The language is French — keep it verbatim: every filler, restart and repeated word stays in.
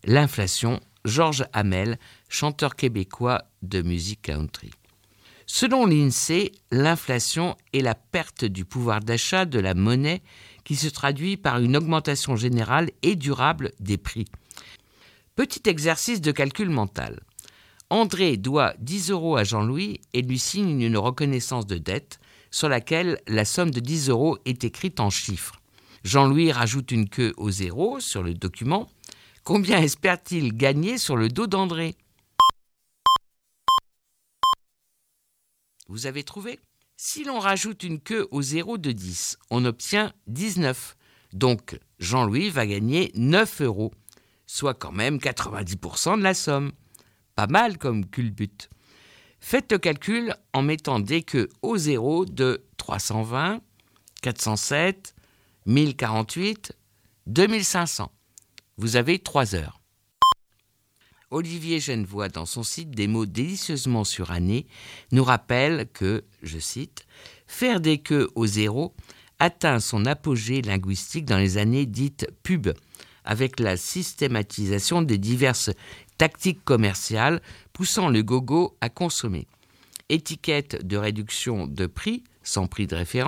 l'inflation. Georges Hamel, chanteur québécois de musique country. Selon l'INSEE, l'inflation est la perte du pouvoir d'achat de la monnaie qui se traduit par une augmentation générale et durable des prix. Petit exercice de calcul mental. André doit dix euros à Jean-Louis et lui signe une reconnaissance de dette sur laquelle la somme de dix euros est écrite en chiffres. Jean-Louis rajoute une queue au zéro sur le document. Combien espère-t-il gagner sur le dos d'André ? Vous avez trouvé ? Si l'on rajoute une queue au zéro de dix, on obtient dix-neuf. Donc, Jean-Louis va gagner neuf euros, soit quand même quatre-vingt-dix pour cent de la somme. Pas mal comme culbute. Faites le calcul en mettant des queues au zéro de trois cent vingt, quatre cent sept, mille quarante-huit, deux mille cinq cents. Vous avez trois heures. Olivier Genevoix, dans son site Des mots délicieusement surannés, nous rappelle que, je cite, « Faire des queues au zéro atteint son apogée linguistique dans les années dites pub, avec la systématisation des diverses tactiques commerciales poussant le gogo à consommer. Étiquette de réduction de prix, sans prix de référence,